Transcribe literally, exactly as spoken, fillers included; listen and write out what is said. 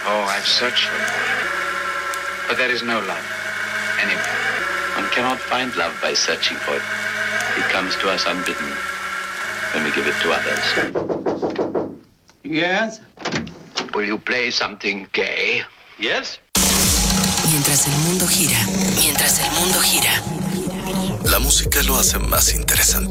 Oh, I've searched for it. But there is no love anywhere. One cannot find love by searching for it. It comes to us unbidden when we give it to others. Yes? Will you play something gay? Yes? Mientras el mundo gira, mientras el mundo gira. La música lo hace más interesante.